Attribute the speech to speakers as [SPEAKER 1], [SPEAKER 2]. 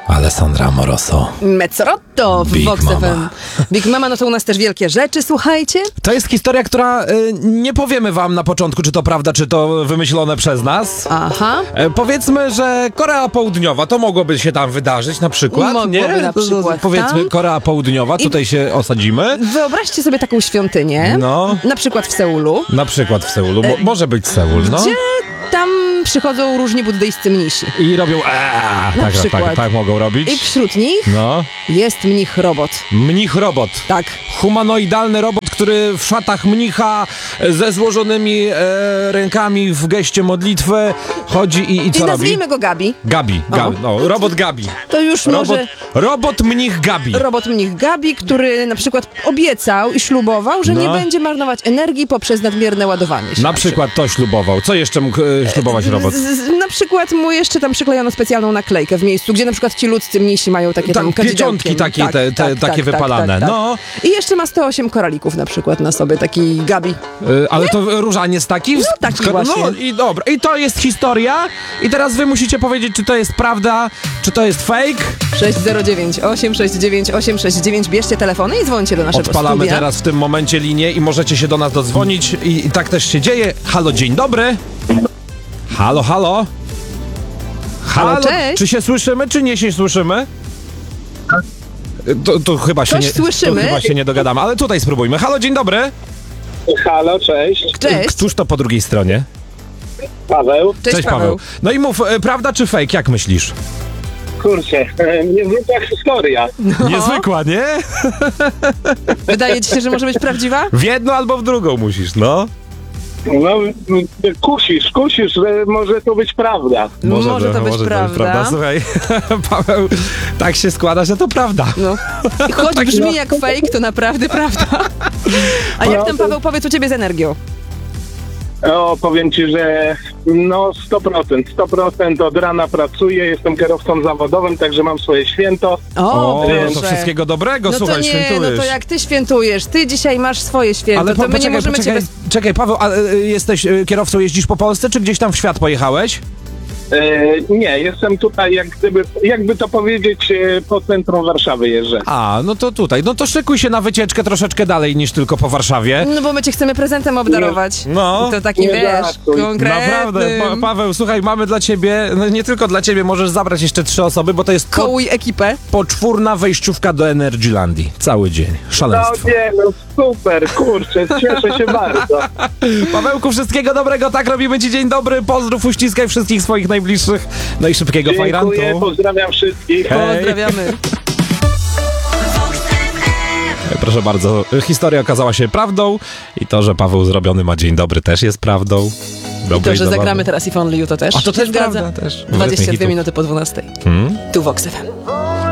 [SPEAKER 1] Alessandra Amoroso.
[SPEAKER 2] Mezzorotto w
[SPEAKER 1] Big
[SPEAKER 2] Vox
[SPEAKER 1] Mama.
[SPEAKER 2] FM. Big Mama, no to u nas też wielkie rzeczy, słuchajcie.
[SPEAKER 1] To jest historia, która nie powiemy wam na początku, czy to prawda, czy to wymyślone przez nas.
[SPEAKER 2] Aha.
[SPEAKER 1] Powiedzmy, że Korea Południowa, to mogłoby się tam wydarzyć na przykład,
[SPEAKER 2] Mogłoby
[SPEAKER 1] nie?
[SPEAKER 2] na przykład
[SPEAKER 1] Powiedzmy
[SPEAKER 2] tam.
[SPEAKER 1] Korea Południowa, tutaj się osadzimy.
[SPEAKER 2] Wyobraźcie sobie taką świątynię,
[SPEAKER 1] No.
[SPEAKER 2] na przykład w Seulu,
[SPEAKER 1] Na przykład w Seulu, może być Seul, no.
[SPEAKER 2] gdzie tam przychodzą różni buddyjscy mnisi.
[SPEAKER 1] I robią tak,
[SPEAKER 2] przykład.
[SPEAKER 1] tak mogą robić.
[SPEAKER 2] I wśród nich
[SPEAKER 1] No.
[SPEAKER 2] jest mnich robot.
[SPEAKER 1] Mnich robot.
[SPEAKER 2] Tak.
[SPEAKER 1] Humanoidalny robot, który w szatach mnicha ze złożonymi rękami w geście modlitwy chodzi i co
[SPEAKER 2] I
[SPEAKER 1] robi?
[SPEAKER 2] nazwijmy go Gabi.
[SPEAKER 1] Gabi, no, robot Gabi.
[SPEAKER 2] To już może...
[SPEAKER 1] Robot mnich Gabi.
[SPEAKER 2] Robot mnich Gabi, który na przykład obiecał i ślubował, że nie będzie marnować energii poprzez nadmierne ładowanie się.
[SPEAKER 1] Na przykład to ślubował. Co jeszcze mógł ślubować robot?
[SPEAKER 2] Na przykład mu jeszcze tam przyklejono specjalną naklejkę w miejscu, gdzie na przykład ci ludzcy mnisi mają takie tam
[SPEAKER 1] pieczątki takie, takie wypalane.
[SPEAKER 2] Tak.
[SPEAKER 1] No.
[SPEAKER 2] I jeszcze ma 108 koralików na przykład na sobie, taki Gabi.
[SPEAKER 1] Ale to różaniec taki?
[SPEAKER 2] No taki właśnie.
[SPEAKER 1] No i dobra. I to jest historia. I teraz wy musicie powiedzieć, czy to jest prawda, czy to jest fake.
[SPEAKER 2] 609 869 869. Bierzcie telefony i dzwońcie do naszego
[SPEAKER 1] Odpalamy
[SPEAKER 2] studia.
[SPEAKER 1] teraz w tym momencie linię i możecie się do nas dodzwonić i tak też się dzieje. Halo, dzień dobry. Halo, halo.
[SPEAKER 2] Halo, cześć.
[SPEAKER 1] Czy się słyszymy, czy nie się słyszymy? To chyba się
[SPEAKER 2] Coś
[SPEAKER 1] nie,
[SPEAKER 2] słyszymy.
[SPEAKER 1] To chyba się nie dogadamy, ale tutaj spróbujmy. Halo, dzień dobry.
[SPEAKER 3] Halo, cześć.
[SPEAKER 2] Cześć.
[SPEAKER 1] Któż to po drugiej stronie?
[SPEAKER 3] Paweł.
[SPEAKER 2] Cześć Paweł.
[SPEAKER 1] No i mów, prawda czy fake, jak myślisz?
[SPEAKER 3] Kurczę, niezwykła historia.
[SPEAKER 1] Niezwykła, nie?
[SPEAKER 2] Wydaje ci się, że może być prawdziwa?
[SPEAKER 1] W jedną albo w drugą musisz, no.
[SPEAKER 3] No, kusisz, że może to być prawda.
[SPEAKER 2] Może to być prawda.
[SPEAKER 1] Słuchaj, Paweł, tak się składa, że to prawda.
[SPEAKER 2] No. I choć brzmi jak fake, to naprawdę prawda. A jak tam, Paweł, powiedz u ciebie z energią?
[SPEAKER 3] O, powiem ci, że no 100% od rana pracuję, jestem kierowcą zawodowym, także mam swoje święto.
[SPEAKER 1] O,
[SPEAKER 2] proszę.
[SPEAKER 1] to wszystkiego dobrego,
[SPEAKER 2] No
[SPEAKER 1] słuchaj,
[SPEAKER 2] to nie,
[SPEAKER 1] świętujesz.
[SPEAKER 2] no to jak ty świętujesz, ty dzisiaj masz swoje święto, to my nie możemy cię...
[SPEAKER 1] Czekaj, Paweł, a jesteś kierowcą, jeździsz po Polsce, czy gdzieś tam w świat pojechałeś?
[SPEAKER 3] Nie, jestem tutaj, jakby to powiedzieć, po centrum Warszawy jeżdżę.
[SPEAKER 1] A, no to tutaj. No to szykuj się na wycieczkę troszeczkę dalej niż tylko po Warszawie.
[SPEAKER 2] No bo my cię chcemy prezentem obdarować.
[SPEAKER 1] No.
[SPEAKER 2] To taki,
[SPEAKER 3] Nie
[SPEAKER 2] wiesz,
[SPEAKER 3] żartuj.
[SPEAKER 2] konkretny.
[SPEAKER 1] Naprawdę, Paweł, słuchaj, mamy dla ciebie, no nie tylko dla ciebie, możesz zabrać jeszcze 3 osoby, bo to jest
[SPEAKER 2] Kołuj ekipę.
[SPEAKER 1] poczwórna wejściówka do Energylandii. Cały dzień.
[SPEAKER 3] No
[SPEAKER 1] Szaleństwo.
[SPEAKER 3] nie, no super, kurczę, cieszę się bardzo.
[SPEAKER 1] Pawełku, wszystkiego dobrego, tak robimy ci dzień dobry, pozdrów, uściskaj wszystkich swoich najbliższych, no i szybkiego fajrantu.
[SPEAKER 3] Dziękuję, pozdrawiam wszystkich.
[SPEAKER 1] Hej.
[SPEAKER 2] Pozdrawiamy.
[SPEAKER 1] Proszę bardzo, historia okazała się prawdą i to, że Paweł zrobiony ma dzień dobry też jest prawdą.
[SPEAKER 2] I to, że zagramy teraz If Only You, to też
[SPEAKER 1] A to
[SPEAKER 2] się
[SPEAKER 1] też
[SPEAKER 2] zgadza.
[SPEAKER 1] prawda, też.
[SPEAKER 2] 22 minuty po 12. Tu Vox FM.